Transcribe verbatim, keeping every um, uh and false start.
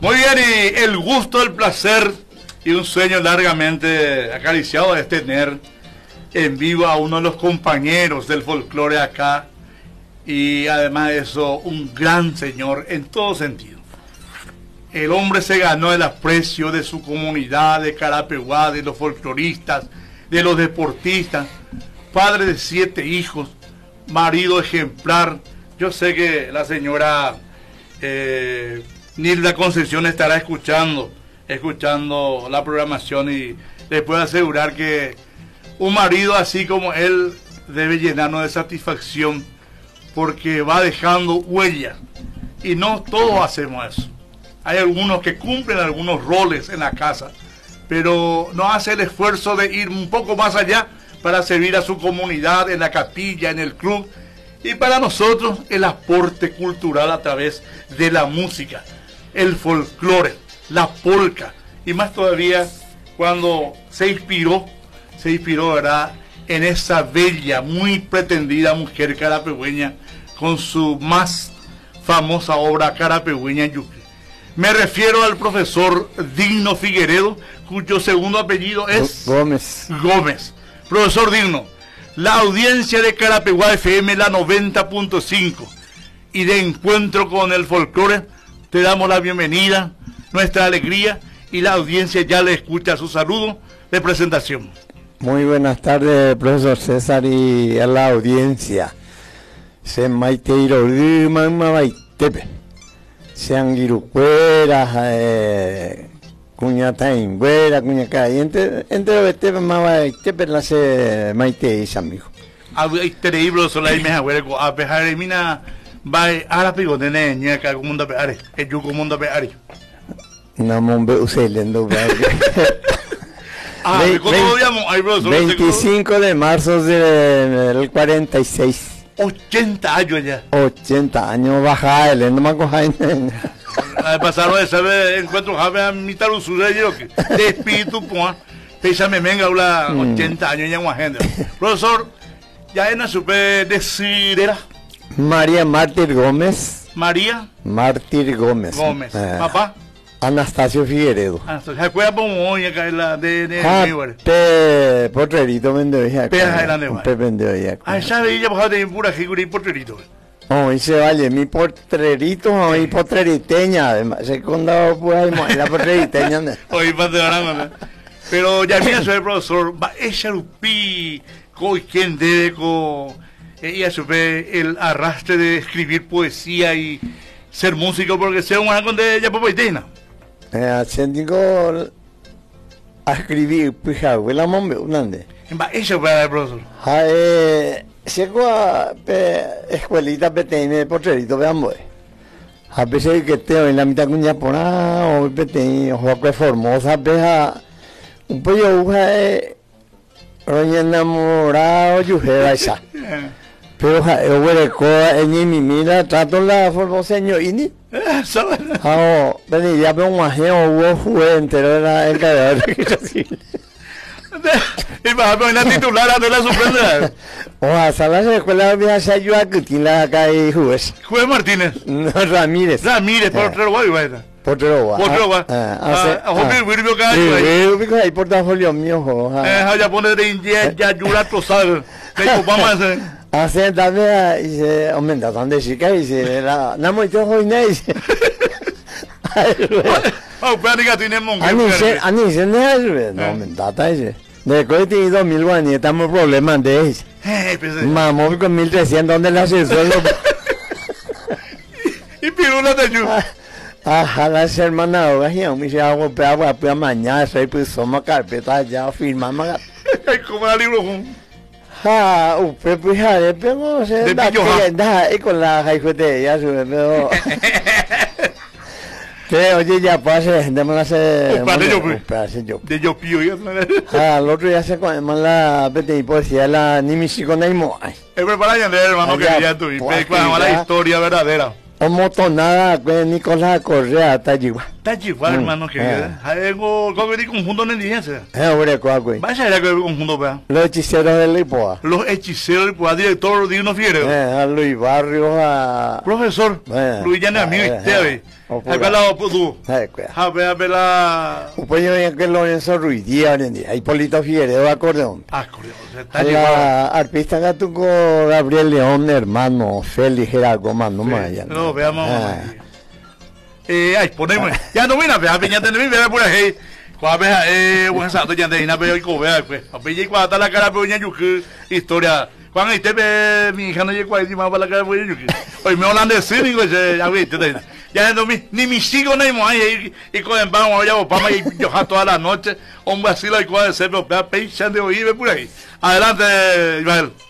Muy bien, y el gusto, el placer y un sueño largamente acariciado es tener en vivo a uno de los compañeros del folclore acá, y además de eso, un gran señor en todo sentido. El hombre se ganó el aprecio de su comunidad, de Carapeguá, de los folcloristas, de los deportistas, padre de siete hijos, marido ejemplar. Yo sé que la señora eh, Nilda Concepción estará escuchando, escuchando la programación, y les puedo asegurar que un marido así como él debe llenarnos de satisfacción, porque va dejando huella, y no todos hacemos eso. Hay algunos que cumplen algunos roles en la casa, pero no hace el esfuerzo de ir un poco más allá para servir a su comunidad, en la capilla, en el club, y para nosotros el aporte cultural a través de la música, el folclore, la polca, y más todavía cuando se inspiró, se inspiró, ¿verdad?, en esa bella, muy pretendida mujer carapegüeña, con su más famosa obra Carapegüeña Yuque. Me refiero al profesor Digno Figueredo, cuyo segundo apellido es Gómez. Gómez. Profesor Digno, la audiencia de Carapeguá F M, la noventa punto cinco, y de Encuentro con el Folclore, te damos la bienvenida, nuestra alegría, y la audiencia ya le escucha su saludo de presentación. Muy buenas tardes, profesor César, y a la audiencia. Se maiteiro mama baitepe. Sean girucueras, eh, cuñatain buera, cuñacay. Entre entre baitepe mama baitepe la se maitei amigo. Hay terrible solo hay mejor hueco a pesar de mina vai ahora pigo de niña que como mundo peare, que yo como mundo peare. No mombe uselendo. Ah, veinticinco de marzo del cuarenta y seis. ochenta años ya. ochenta años baja el endomaco Jaime. Pasaron de saber encuentro Jaime a mitad de su de espíritu, pues, pésame venga una ochenta años ya en agenda. Profesor, ya en la super decidera. María Mártir Gómez. María Mártir Gómez. Gómez. Eh. Papá. Anastasio Figueredo. Anastasio, ¿se acuerda como hoy acá en la de de ah, Pe Potrerito vende ya. Pe adelante. Pe vende ya. Ah, esa veía por de pura figura y Potrerito. Oh, y se vale mi Potrerito, hoy Potreriteña, además se condado pues ahí la Potreriteña. Hoy parte ahora. Pero ya mira soy el profesor, va ella lupi, coi quien debe co ella supe el arrastre de escribir poesía y ser músico, porque sea un algo de ella popoitena. Eh, haciendo a escribir, pues, la mombe, ¿dónde? En va ella para el profesor. Ah, eh, llegó a escuelita pequeña de Potrerito, veamos. A veces que te en la mitad cuña por ah, o pequeño, o que formosa, veja un pollo uja eh, roña enamorado, yujera esa. Pero yo huele coa en mi mira trato la formosa ñoini. Ah, pero ya veo un ajeno hubo fue entero era el cadáver que así. Y va a poner titular de la sorpresa. O a sala de escuela vieja se ayuda que tiene la acá y juez. Juez Martínez. No, Ramírez. Ramírez, por otro guay, güey. Portero guay. Portero guay. Ah, a Jorge Wilbio Gallo. Sí, hay portafolio mío, jo. Eh, ya pone de India, ya Yura Tosal. Que vamos a hacer. Hace también, dice, aumenta donde chica, dice, no muy todo y nadie. Oh, pero que tiene mongo. Ani se, ani se no es, no aumenta, dice. De cohete dos mil guanes, estamos problemas de eso. Eh, pues. Mamá, con mil trescientos, ¿dónde la hace solo? Y pirula de yo. Ajá, las hermanas, oiga, me dice, hago peagua, pues mañana, soy pues somos carpeta, ya firmamos. Ay, como el libro, ah, usted pues ya le pegó, se da que da y con la jaifete ya sube, pero que oye ya pase, démosla hacer, pase yo, de yo pío ya. Ah, el otro ya se con la pete y poesía la ni mi chico ni mo. Es preparado ya hermano que ya tú y pues la historia verdadera. O motonada con Nicolás Correa Tayigua. Tayigua, hermano querido. Algo que conjunto en indigencia. Eh, hombre, cuál. Vaya a que conjunto, vea. Los hechiceros del Lipoa. Los hechiceros del Lipoa, director Digno Figueredo. Eh, a Luis Barrios, a profesor Luis Llane, amigo, usted Pela Pudu. Pues Habea Pela. yo venía que Lorenzo Ruiz, día en día. Hay Polito Figueredo, acordeón. Acordeón. Está llevado. La arpista que tocó Gabriel León, hermano, Félix Gerardo, mano, Maya. No, veamos. Eh, ay, ponemos. Ya no vina, vea, piña, tenemos, vea por ahí. Cuando vea, eh, buen santo, ya te vina, veo y cobea, pues. A pedir cuando está la cara, pero ya yo que historia. Cuando este ve, mi hija no llegó ahí, más para la cara, pues yo que. Hoy me hablan de cine, pues, ya viste, ya no mi, ni mis hijos ni más ahí, y con el banco, ya vamos y yo toda la noche, hombre así la igual de ser, pero vea, pecha de oír, por ahí. Adelante, Ismael.